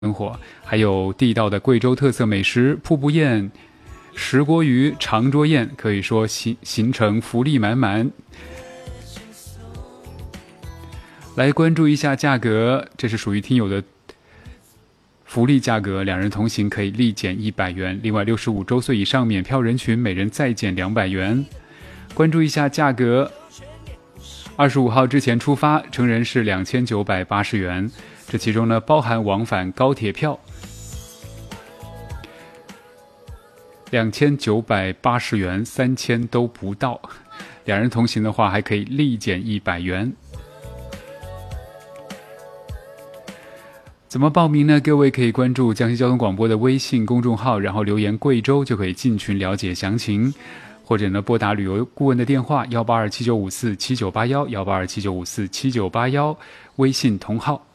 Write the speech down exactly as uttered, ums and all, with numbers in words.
生活，还有地道的贵州特色美食瀑布宴、石锅鱼、长桌宴，可以说行行程福利满满。来关注一下价格，这是属于听友的福利价格，两人同行可以立减一百元，另外六十五周岁以上免票人群每人再减两百元。关注一下价格，二十五号之前出发，成人是两千九百八十元，这其中呢包含往返高铁票。两千九百八十元，三千都不到。两人同行的话，还可以立减一百元。怎么报名呢？各位可以关注江西交通广播的微信公众号，然后留言贵州就可以进群了解详情，或者呢拨打旅游顾问的电话幺八二七九五四七九八幺幺八二七九五四七九八幺，微信同号。